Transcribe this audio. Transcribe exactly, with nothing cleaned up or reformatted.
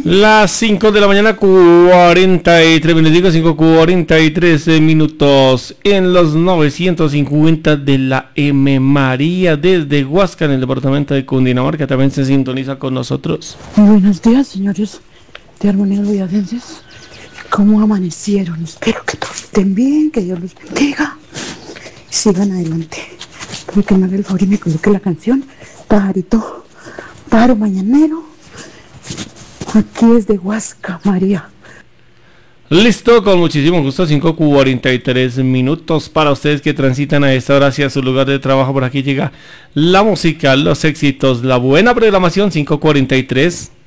Las cinco de la mañana, cuarenta y tres minutos, cinco cuarenta y tres minutos en los novecientos cincuenta de la M. María desde Huasca, en el departamento de Cundinamarca, también se sintoniza con nosotros. Buenos días, señores de Armonía Boyacenses. ¿Cómo amanecieron? Espero que todos estén bien, que Dios los bendiga. Sigan adelante. Porque me haga el favor y me coloque la canción Pajarito, Pájaro Mañanero. Aquí es de Huasca, María. Listo, con muchísimo gusto, cinco cuarenta y tres minutos para ustedes que transitan a esta hora hacia su lugar de trabajo. Por aquí llega la música, los éxitos, la buena programación, cinco cuarenta y tres.